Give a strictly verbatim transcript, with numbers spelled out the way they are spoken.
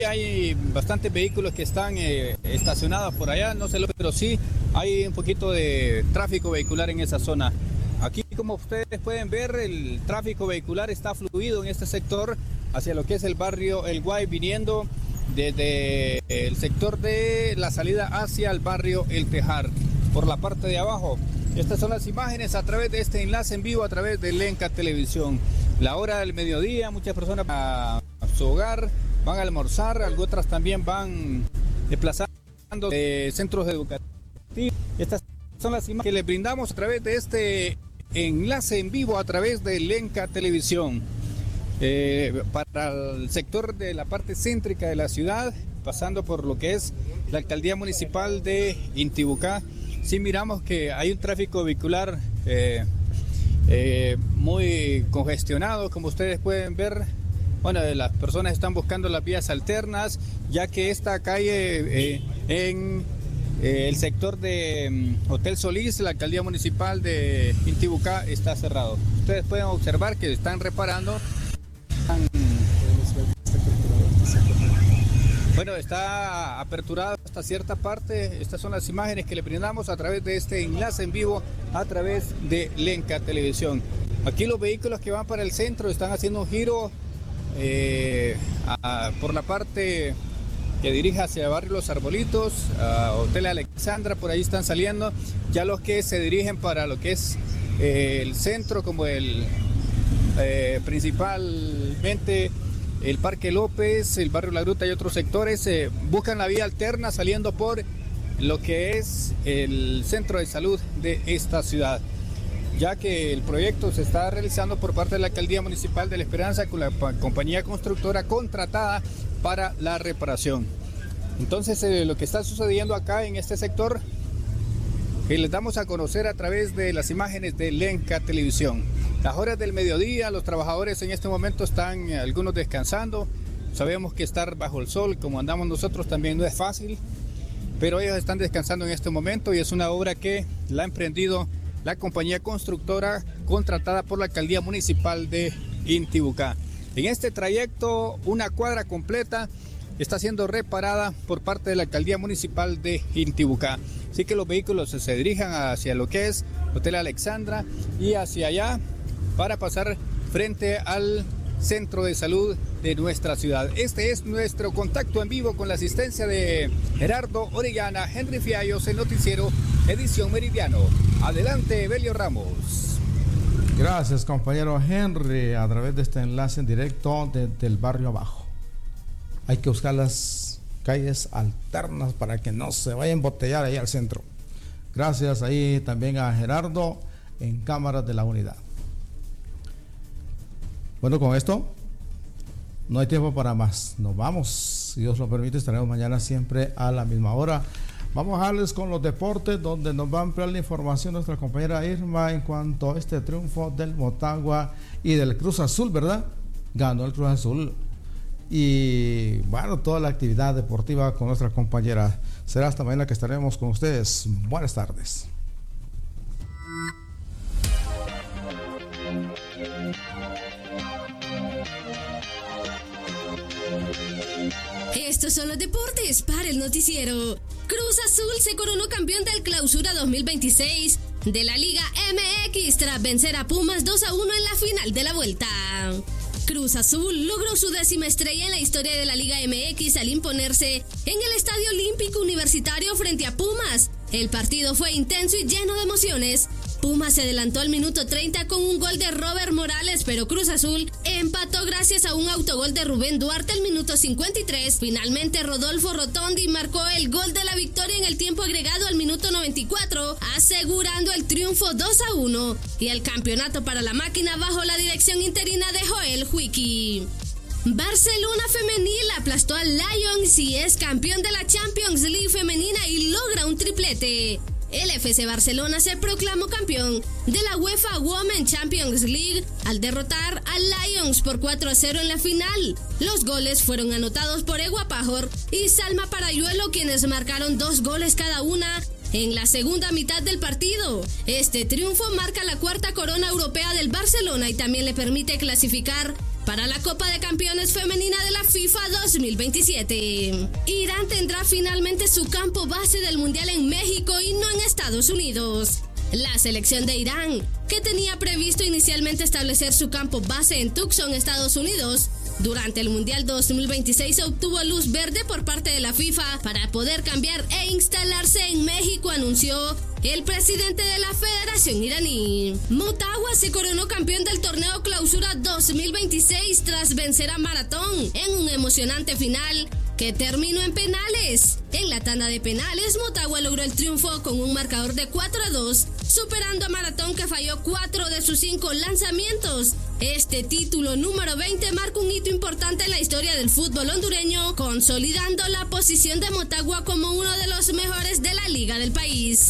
hay bastantes vehículos que están eh, estacionados por allá, no sé, pero sí hay un poquito de tráfico vehicular en esa zona. Aquí, como ustedes pueden ver, el tráfico vehicular está fluido en este sector hacia lo que es el barrio El Guay, viniendo desde el sector de la salida hacia el barrio El Tejar, por la parte de abajo. Estas son las imágenes a través de este enlace en vivo a través de Lenca Televisión. La hora del mediodía, muchas personas van a su hogar, van a almorzar, otras también van desplazando de centros educativos. Estas son las imágenes que les brindamos a través de este enlace en vivo a través de Lenca Televisión. Eh, para el sector de la parte céntrica de la ciudad, pasando por lo que es la alcaldía municipal de Intibucá, sí miramos que hay un tráfico vehicular eh, eh, muy congestionado, como ustedes pueden ver. Bueno, las personas están buscando las vías alternas, ya que esta calle eh, en eh, el sector de um, Hotel Solís, la alcaldía municipal de Intibucá, está cerrado. Ustedes pueden observar que están reparando. Están, bueno, está aperturado hasta cierta parte. Estas son las imágenes que le brindamos a través de este enlace en vivo a través de Lenca Televisión. Aquí los vehículos que van para el centro están haciendo un giro Eh, a, por la parte que dirige hacia Barrio Los Arbolitos, a Hotel Alexandra, por ahí están saliendo. Ya los que se dirigen para lo que es eh, el centro, como el eh, principalmente el Parque López, el Barrio La Gruta y otros sectores, eh, buscan la vía alterna saliendo por lo que es el centro de salud de esta ciudad, ya que el proyecto se está realizando por parte de la Alcaldía Municipal de La Esperanza con la compañía constructora contratada para la reparación. Entonces, eh, lo que está sucediendo acá en este sector, que les damos a conocer a través de las imágenes de Lenca Televisión. Las horas del mediodía, los trabajadores en este momento están eh, algunos descansando. Sabemos que estar bajo el sol, como andamos nosotros, también no es fácil, pero ellos están descansando en este momento y es una obra que la ha emprendido la compañía constructora contratada por la Alcaldía Municipal de Intibucá. En este trayecto, una cuadra completa está siendo reparada por parte de la Alcaldía Municipal de Intibucá. Así que los vehículos se dirijan hacia lo que es Hotel Alexandra y hacia allá para pasar frente al centro de salud de nuestra ciudad. Este es nuestro contacto en vivo con la asistencia de Gerardo Orellana, Henry Fiallos, el noticiero Edición Meridiano. Adelante, Evelio Ramos. Gracias, compañero Henry, a través de este enlace en directo desde el barrio abajo. Hay que buscar las calles alternas para que no se vaya a embotellar ahí al centro. Gracias ahí también a Gerardo en cámaras de la unidad. Bueno, con esto no hay tiempo para más. Nos vamos. Si Dios lo permite, estaremos mañana siempre a la misma hora. Vamos a darles con los deportes, donde nos va a ampliar la información nuestra compañera Irma en cuanto a este triunfo del Motagua y del Cruz Azul, ¿verdad? Ganó el Cruz Azul. Y bueno, toda la actividad deportiva con nuestra compañera. Será hasta mañana que estaremos con ustedes. Buenas tardes. Estos son los deportes para el noticiero. Cruz Azul se coronó campeón del Clausura dos mil veintiséis de la Liga M X tras vencer a Pumas dos a uno en la final de la vuelta. Cruz Azul logró su décima estrella en la historia de la Liga M X al imponerse en el Estadio Olímpico Universitario frente a Pumas. El partido fue intenso y lleno de emociones. Pumas se adelantó al minuto treinta con un gol de Robert Morales, pero Cruz Azul empató gracias a un autogol de Rubén Duarte al minuto cincuenta y tres. Finalmente Rodolfo Rotondi marcó el gol de la victoria en el tiempo agregado al minuto noventa y cuatro, asegurando el triunfo dos a uno y el campeonato para la máquina bajo la dirección interina de Joel Huiqui. Barcelona femenil aplastó al Lions y es campeón de la Champions League femenina y logra un triplete. El F C Barcelona se proclamó campeón de la UEFA Women's Champions League al derrotar al Lions por cuatro a cero en la final. Los goles fueron anotados por Egua Pajor y Salma Parayuelo, quienes marcaron dos goles cada una en la segunda mitad del partido. Este triunfo marca la cuarta corona europea del Barcelona y también le permite clasificar para la Copa de Campeones Femenina de la FIFA dos mil veintisiete. Irán tendrá finalmente su campo base del Mundial en México y no en Estados Unidos. La selección de Irán, que tenía previsto inicialmente establecer su campo base en Tucson, Estados Unidos, durante el Mundial dos mil veintiséis obtuvo luz verde por parte de la FIFA para poder cambiar e instalarse en México, anunció el presidente de la Federación iraní. Motagua se coronó campeón del torneo Clausura dos mil veintiséis tras vencer a Maratón en un emocionante final que terminó en penales. En la tanda de penales, Motagua logró el triunfo con un marcador de cuatro a dos, superando a Maratón, que falló cuatro de sus cinco lanzamientos. Este título número veinte marca un hito importante en la historia del fútbol hondureño, consolidando la posición de Motagua como uno de los mejores de la liga del país.